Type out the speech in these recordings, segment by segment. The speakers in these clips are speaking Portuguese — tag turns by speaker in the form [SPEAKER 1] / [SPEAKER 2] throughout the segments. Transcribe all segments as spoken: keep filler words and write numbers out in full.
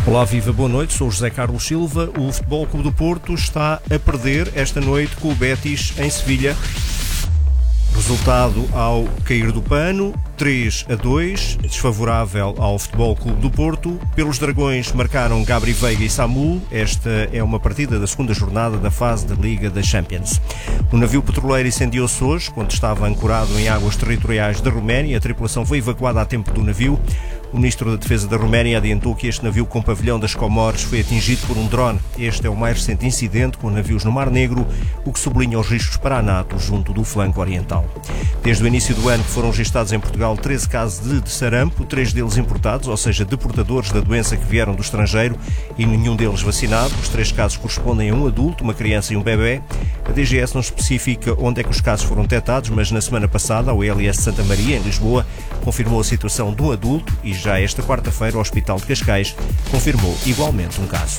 [SPEAKER 1] Olá, viva, boa noite, sou o José Carlos Silva. O Futebol Clube do Porto está a perder esta noite com o Betis em Sevilha. Resultado ao cair do pano, três a dois, desfavorável ao Futebol Clube do Porto. Pelos Dragões marcaram Gabri Veiga e Samu. Esta é uma partida da segunda jornada da fase da Liga da Champions. O navio petroleiro incendiou-se hoje, quando estava ancorado em águas territoriais da Roménia. A tripulação foi evacuada a tempo do navio. O Ministro da Defesa da Roménia adiantou que este navio com pavilhão das Comores foi atingido por um drone. Este é o mais recente incidente com navios no Mar Negro, o que sublinha os riscos para a NATO junto do flanco oriental. Desde o início do ano que foram registados em Portugal treze casos de, de sarampo, três deles importados, ou seja, deportadores da doença que vieram do estrangeiro, e nenhum deles vacinado. Os três casos correspondem a um adulto, uma criança e um bebê. A D G S não especifica onde é que os casos foram detectados, mas na semana passada a O L S Santa Maria, em Lisboa, confirmou a situação de um adulto e já esta quarta-feira o Hospital de Cascais confirmou igualmente um caso.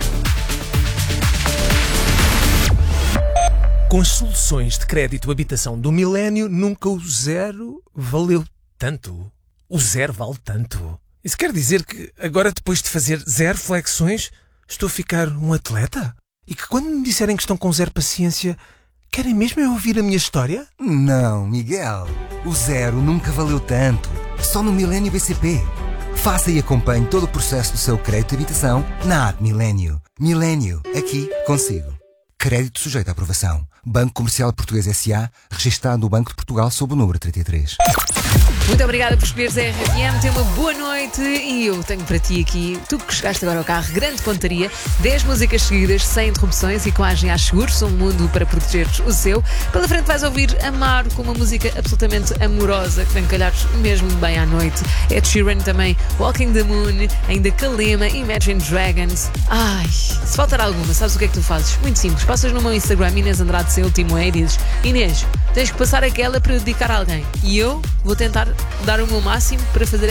[SPEAKER 2] Com as soluções de crédito habitação do Milénio, nunca o zero valeu tanto. O zero vale tanto. Isso quer dizer que agora, depois de fazer zero flexões, estou a ficar um atleta? E que quando me disserem que estão com zero paciência, querem mesmo é ouvir a minha história?
[SPEAKER 3] Não, Miguel. O zero nunca valeu tanto. Só no Milénio B C P. Faça e acompanhe todo o processo do seu crédito de habitação na app Milénio. Milénio, aqui consigo. Crédito sujeito à aprovação. Banco Comercial Português S A, registado no Banco de Portugal sob o número trinta e três.
[SPEAKER 4] Muito obrigada por escolheres a R F M, tenha uma boa noite e eu tenho para ti aqui, tu que chegaste agora ao carro, grande pontaria, dez músicas seguidas, sem interrupções e com a Agem Seguros, um mundo para protegeres o seu. Pela frente vais ouvir Amaro com uma música absolutamente amorosa que vem calhar mesmo bem à noite. Ed Sheeran também, Walking the Moon, ainda Kalema, Imagine Dragons. Ai, se faltar alguma, sabes o que é que tu fazes? Muito simples, passas no meu Instagram, Inês Andrade C, último E, e dizes: Inês, tens que passar aquela para eu dedicar a alguém. E eu vou tentar dar o meu máximo para fazer